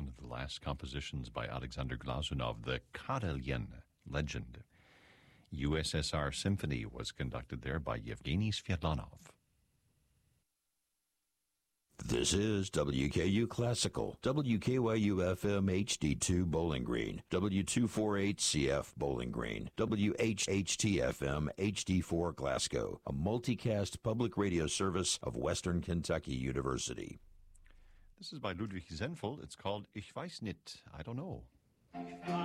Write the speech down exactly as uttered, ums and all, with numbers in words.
one of the last compositions by Alexander Glazunov, the Karelien Legend. U S S R Symphony was conducted there by Yevgeny Sviatlanov. This is W K U Classical, W K Y U F M H D two Bowling Green, W two forty-eight C F Bowling Green, W H H T F M H D four Glasgow, a multicast public radio service of Western Kentucky University. This is by Ludwig Zenfel. It's called Ich weiß nicht, I don't know.